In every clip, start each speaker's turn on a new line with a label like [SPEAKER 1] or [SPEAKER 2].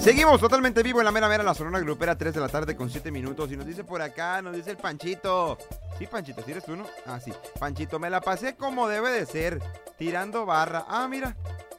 [SPEAKER 1] Seguimos totalmente vivo en la mera la Sonora Grupera, 3 de la tarde con 7 minutos. Y nos dice por acá, nos dice el Panchito. Sí, Panchito, ¿sí eres tú, no? Ah, sí. Panchito, me la pasé como debe de ser, tirando barra. Ah, mira,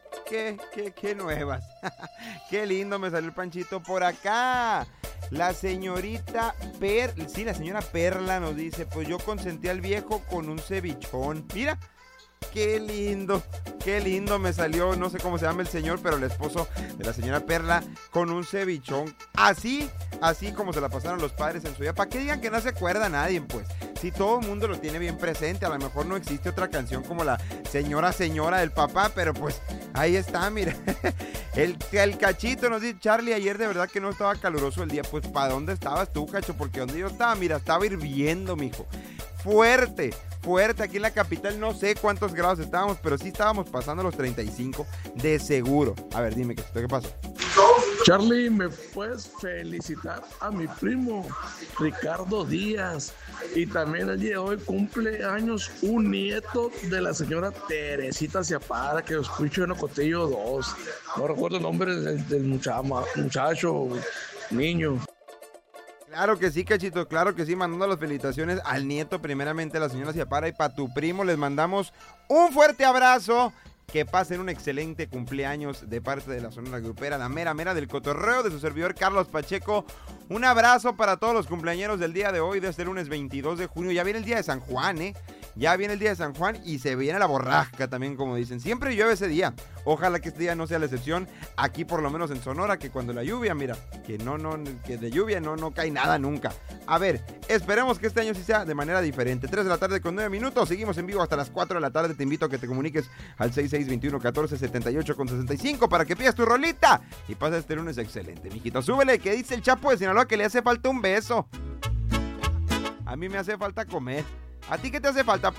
[SPEAKER 1] qué nuevas. Qué lindo me salió el Panchito por acá. La señorita la señora Perla nos dice, pues yo consentí al viejo con un cevichón. Mira. Qué lindo me salió, no sé cómo se llama el señor, pero el esposo de la señora Perla con un cevichón, así como se la pasaron los padres en su vida, para que digan que no se acuerda nadie, pues, si todo el mundo lo tiene bien presente, a lo mejor no existe otra canción como la señora del papá, pero pues, ahí está, mira, el Cachito nos dice, Charlie, ayer de verdad que no estaba caluroso el día, pues, ¿para dónde estabas tú, Cacho? Porque donde yo estaba, mira, estaba hirviendo, mijo, fuerte, aquí en la capital, no sé cuántos grados estábamos, pero sí estábamos pasando los 35 de seguro. A ver, dime, ¿qué pasó?
[SPEAKER 2] Charlie, ¿me puedes felicitar a mi primo Ricardo Díaz? Y también el día de hoy cumple años un nieto de la señora Teresita Ciapara, que escucho en Ocotillo 2. No recuerdo el nombre del muchacho, niño.
[SPEAKER 1] Claro que sí, Cachito, claro que sí, mandando las felicitaciones al nieto, primeramente la señora Ciapara, y para tu primo les mandamos un fuerte abrazo, que pasen un excelente cumpleaños de parte de la Sonora Grupera, la mera del cotorreo de su servidor Carlos Pacheco. Un abrazo para todos los cumpleañeros del día de hoy, de este lunes 22 de junio, ya viene el día de San Juan, ya viene el día de San Juan y se viene la borrasca también, como dicen. Siempre llueve ese día. Ojalá que este día no sea la excepción. Aquí por lo menos en Sonora, que cuando la lluvia, mira, que de lluvia no cae nada nunca. A ver, esperemos que este año sí sea de manera diferente. 3 de la tarde con 9 minutos. Seguimos en vivo hasta las 4 de la tarde. Te invito a que te comuniques al 6621-1478-65 para que pidas tu rolita y pases este lunes excelente. Mijito, súbele, que dice el Chapo de Sinaloa que le hace falta un beso. A mí me hace falta comer. ¿A ti qué te hace falta?